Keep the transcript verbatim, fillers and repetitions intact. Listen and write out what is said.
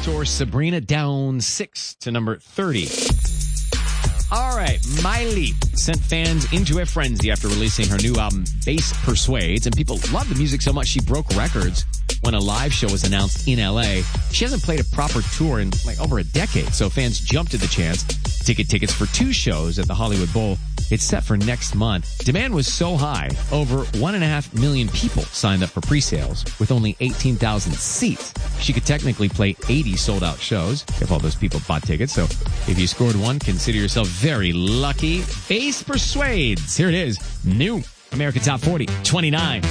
tour. Sabrina down six to number thirty. All right, Miley sent fans into a frenzy after releasing her new album, Bass Persuades, and people loved the music so much she broke records when a live show was announced in L A. She hasn't played a proper tour in like over a decade, so fans jumped at the chance to ticket tickets for two shows at the Hollywood Bowl. It's set for next month. Demand was so high, over one and a half million people signed up for pre-sales with only eighteen thousand seats. She could technically play eighty sold-out shows if all those people bought tickets. So if you scored one, consider yourself very lucky. Bass Persuades. Here it is. New American Top forty, twenty-nine.